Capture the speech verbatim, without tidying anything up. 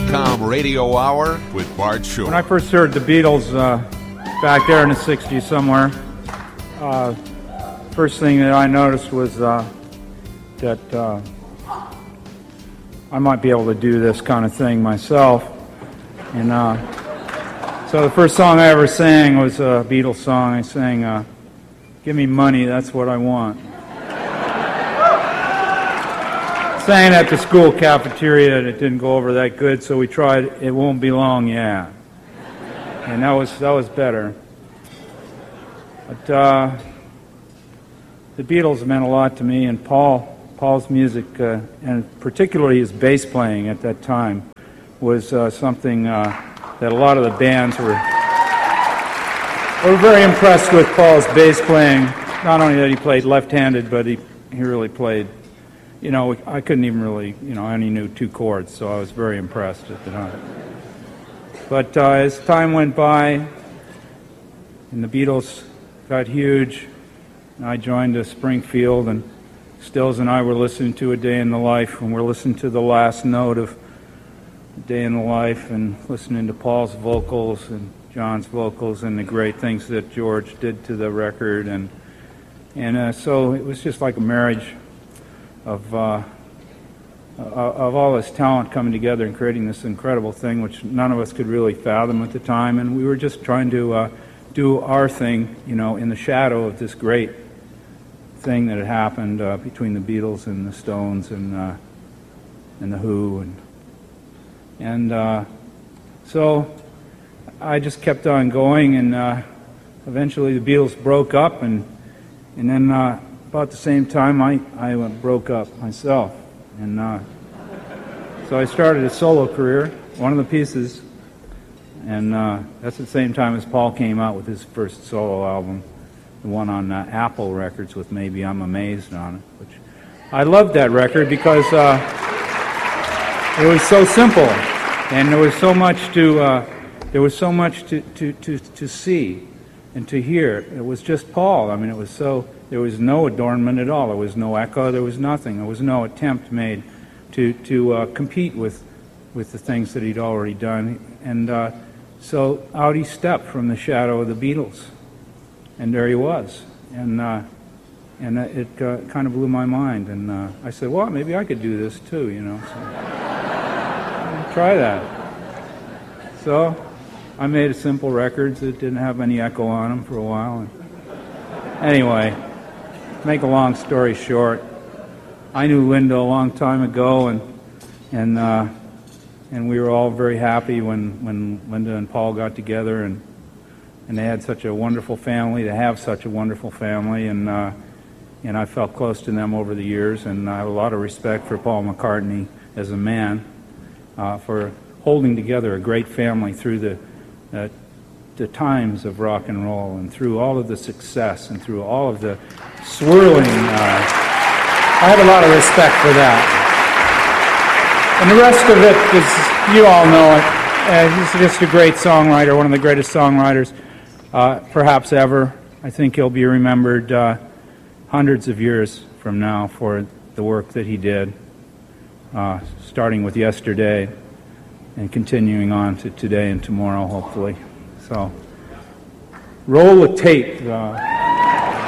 com Radio Hour with Bart Shore. When I first heard the Beatles uh, back there in the sixties somewhere, uh, first thing that I noticed was uh, that uh, I might be able to do this kind of thing myself. And uh, so the first song I ever sang was a Beatles song. I sang, uh, "Give me money, that's what I want." Sang at the school cafeteria, and it didn't go over that good, so we tried "It Won't Be Long, Yeah," and that was that was better. But uh, the Beatles meant a lot to me, and Paul Paul's music, uh, and particularly his bass playing at that time, was uh, something uh, that a lot of the bands were were very impressed with. Paul's bass playing, not only that he played left-handed, but he he really played. You know, I couldn't even really, you know, I only knew two chords, so I was very impressed at the time. But uh, as time went by, and the Beatles got huge, and I joined uh, Springfield, and Stills and I were listening to A Day in the Life, and we're listening to the last note of A Day in the Life, and listening to Paul's vocals and John's vocals, and the great things that George did to the record, and and uh, so it was just like a marriage of uh, of all this talent coming together and creating this incredible thing, which none of us could really fathom at the time, and we were just trying to uh, do our thing, you know, in the shadow of this great thing that had happened uh, between the Beatles and the Stones and uh, and the Who, and and uh, so I just kept on going, and uh, eventually the Beatles broke up, and and then. Uh, About the same time, I, I broke up myself, and uh, so I started a solo career, one of the pieces, and uh, that's the same time as Paul came out with his first solo album, the one on uh, Apple Records with Maybe I'm Amazed on it, which I loved that record because uh, it was so simple, and there was so much to uh, there was so much to, to, to, to see and to hear. It was just Paul. I mean, it was so. There was no adornment at all. There was no echo. There was nothing. There was no attempt made to to uh, compete with with the things that he'd already done. And uh, so out he stepped from the shadow of the Beatles, and there he was. And uh, and it uh, kind of blew my mind. And uh, I said, well, maybe I could do this too, you know. So try that. So I made a simple record that didn't have any echo on them for a while. And anyway. Make a long story short, I knew Linda a long time ago, and and uh, and we were all very happy when, when Linda and Paul got together, and and they had such a wonderful family, to have such a wonderful family, and uh, and I felt close to them over the years, and I have a lot of respect for Paul McCartney as a man, uh, for holding together a great family through the uh, the times of rock and roll, and through all of the success, and through all of the swirling. Uh, I have a lot of respect for that. And the rest of it is, you all know it. Uh, he's just a great songwriter, one of the greatest songwriters uh, perhaps ever. I think he'll be remembered uh, hundreds of years from now for the work that he did, uh, starting with yesterday and continuing on to today and tomorrow, hopefully. So, roll the tape. Uh,